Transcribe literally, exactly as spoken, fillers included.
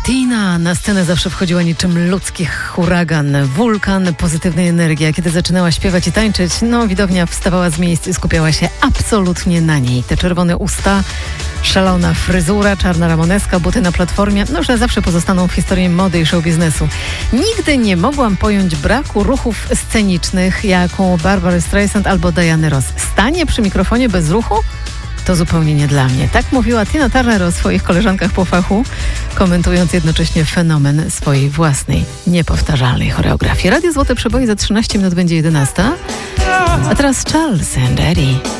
Tina na scenę zawsze wchodziła niczym ludzki huragan, wulkan pozytywnej energii. A kiedy zaczynała śpiewać i tańczyć, no widownia wstawała z miejsc i skupiała się absolutnie na niej. Te czerwone usta, szalona fryzura, czarna ramoneska, buty na platformie, no że zawsze pozostaną w historii mody i show biznesu. Nigdy nie mogłam pojąć braku ruchów scenicznych, jak u Barbary Streisand albo Diany Ross. Stanie przy mikrofonie bez ruchu? To zupełnie nie dla mnie. Tak mówiła Tina Turner o swoich koleżankach po fachu, komentując jednocześnie fenomen swojej własnej, niepowtarzalnej choreografii. Radio Złote Przeboje za trzynaście minut będzie jedenasta. A teraz Charles and Eddie.